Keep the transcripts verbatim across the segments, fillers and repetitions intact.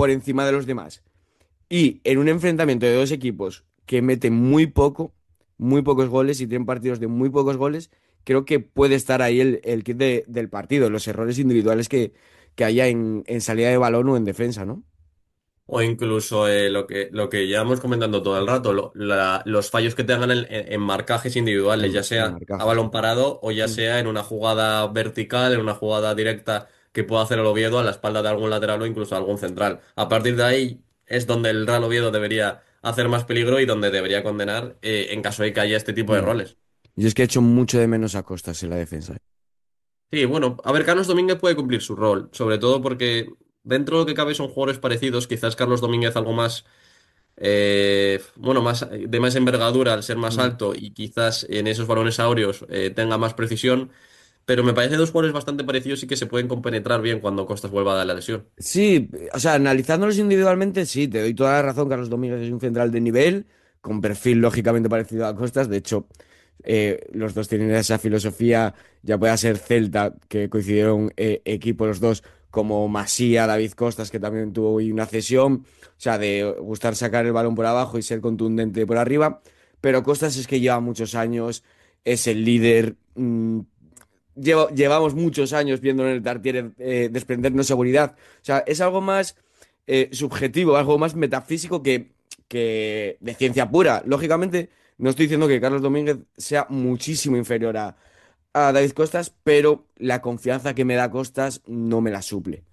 por encima de los demás. Y en un enfrentamiento de dos equipos que meten muy poco, muy pocos goles y tienen partidos de muy pocos goles, creo que puede estar ahí el, el kit de- del partido, los errores individuales que, que haya en, en salida de balón o en defensa, ¿no? O incluso eh, lo que, lo que llevamos comentando todo el rato, lo- la- los fallos que tengan en, en- en marcajes individuales, ya En, en sea a marcaje, sí. balón parado o ya Mm. sea en una jugada vertical, en una jugada directa que pueda hacer el Oviedo a la espalda de algún lateral o incluso algún central. A partir de ahí es donde el Real Oviedo debería hacer más peligro y donde debería condenar eh, en caso de que haya este tipo de Mm. roles. Yo es que he hecho mucho de menos a Costas en la defensa. Sí, bueno, a ver, Carlos Domínguez puede cumplir su rol, sobre todo porque dentro de lo que cabe son jugadores parecidos, quizás Carlos Domínguez algo más eh, bueno, más, de más envergadura al ser más Mm. alto y quizás en esos balones áureos eh, tenga más precisión, pero me parece dos jugadores bastante parecidos y que se pueden compenetrar bien cuando Costas vuelva de la lesión. Sí, o sea, analizándolos individualmente, sí, te doy toda la razón. Carlos Domínguez es un central de nivel, con perfil lógicamente parecido a Costas. De hecho, eh, los dos tienen esa filosofía, ya pueda ser Celta, que coincidieron eh, equipo los dos, como Masía, David Costas, que también tuvo hoy una cesión, o sea, de gustar sacar el balón por abajo y ser contundente por arriba. Pero Costas es que lleva muchos años, es el líder. mm, lleva- llevamos muchos años viendo en el Tartiere eh, desprendernos seguridad. O sea, es algo más eh, subjetivo, algo más metafísico que, que de ciencia pura. Lógicamente, no estoy diciendo que Carlos Domínguez sea muchísimo inferior a, a David Costas, pero la confianza que me da Costas no me la suple.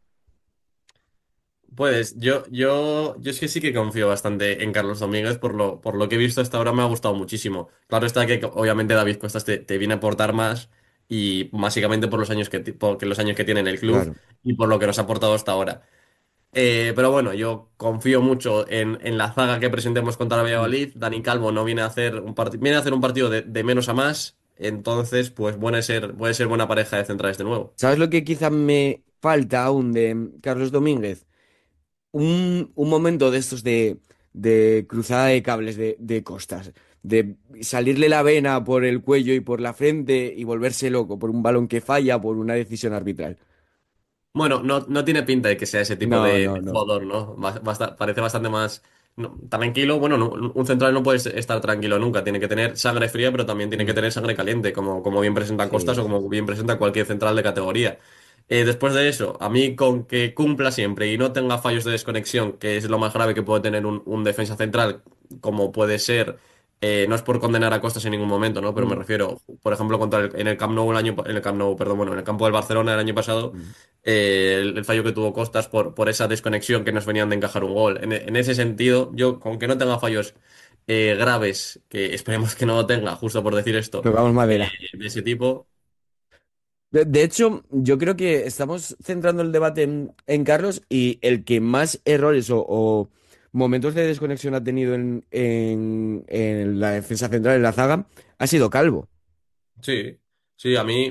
Pues yo, yo, yo es que sí que confío bastante en Carlos Domínguez por lo, por lo que he visto hasta ahora me ha gustado muchísimo. Claro está que obviamente David Costas te, te viene a aportar más y básicamente por los años que, ti- por los años que tiene en el club Claro. y por lo que nos ha aportado hasta ahora. Eh, pero bueno, yo confío mucho en, en la zaga que presentemos contra el Mm. Valladolid. Dani Calvo no viene a hacer un partido, viene a hacer un partido de, de menos a más. Entonces, pues puede ser, puede ser buena pareja de centrales de nuevo. ¿Sabes lo que quizá me falta aún de Carlos Domínguez? un, un momento de estos de, de cruzada de cables de, de Costas, de salirle la vena por el cuello y por la frente y volverse loco por un balón que falla, por una decisión arbitral. Bueno, no, no tiene pinta de que sea ese tipo No, de, no, de no. jugador, ¿no? Bas- basta- parece bastante más no, tranquilo. Bueno, no, un central no puede estar tranquilo nunca. Tiene que tener sangre fría, pero también tiene que Mm. tener sangre caliente, como, como bien presenta Costas Sí, o sí, como sí. bien presenta cualquier central de categoría. Eh, después de eso, a mí con que cumpla siempre y no tenga fallos de desconexión, que es lo más grave que puede tener un, un defensa central, como puede ser, eh, no es por condenar a Costas en ningún momento, ¿no? Pero me Mm, refiero, por ejemplo, contra el- en el Camp Nou el año, pa- en el Camp Nou, perdón, bueno, en el campo del Barcelona el año pasado mm. eh, el, el fallo que tuvo Costas por, por esa desconexión que nos venían de encajar un gol. En, en ese sentido, yo, con que no tenga fallos eh, graves, que esperemos que no lo tenga, justo por decir esto, Tocamos eh, madera. de ese tipo, De, de hecho, yo creo que estamos centrando el debate en, en Carlos y el que más errores o, o momentos de desconexión ha tenido en, en en la defensa central, en la zaga, ha sido Calvo. sí, sí, a mí,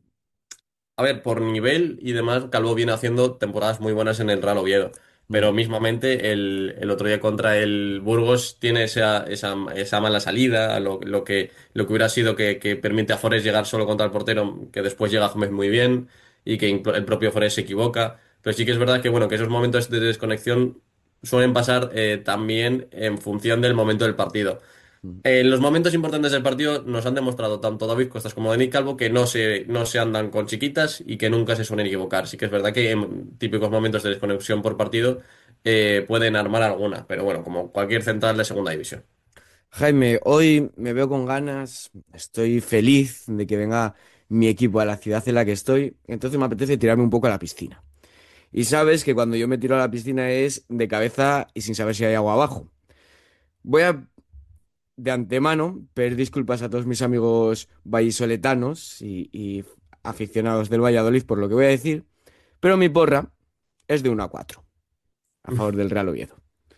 a ver, por nivel y demás, Calvo viene haciendo temporadas muy buenas en el Real Oviedo. Mm. Pero mismamente el, el otro día contra el Burgos tiene esa, esa, esa mala salida, lo, lo que, lo que hubiera sido que, que permite a Forés llegar solo contra el portero, que después llega Gómez muy bien y que impro- el propio Forés se equivoca. Pero sí que es verdad que, bueno, que esos momentos de desconexión suelen pasar eh, también en función del momento del partido. Mm. En los momentos importantes del partido nos han demostrado tanto David Costas como Dani Calvo que no se, no se andan con chiquitas y que nunca se suelen equivocar. Sí que es verdad que en típicos momentos de desconexión por partido eh, pueden armar alguna, pero bueno, como cualquier central de segunda división. Jaime, hoy me veo con ganas, estoy feliz de que venga mi equipo a la ciudad en la que estoy, entonces me apetece tirarme un poco a la piscina. Y sabes que cuando yo me tiro a la piscina es de cabeza y sin saber si hay agua abajo. Voy a, de antemano, pedir disculpas a todos mis amigos vallisoletanos y, y aficionados del Valladolid por lo que voy a decir, pero mi porra es de uno a cuatro a favor del Real Oviedo.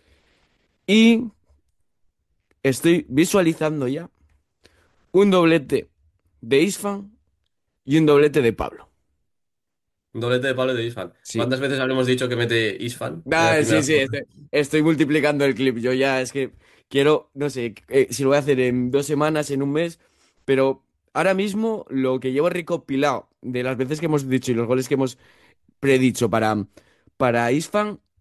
Y estoy visualizando ya un doblete de Isfan y un doblete de Pablo. Un doblete de Pablo y de Isfan. Sí. ¿Cuántas veces habremos dicho que mete Isfan en las Ah, sí, primeras sí, jornadas? estoy, estoy multiplicando el clip. Yo ya es que quiero, no sé, eh, si lo voy a hacer en dos semanas, en un mes, pero ahora mismo lo que llevo recopilado de las veces que hemos dicho y los goles que hemos predicho para, para Isfan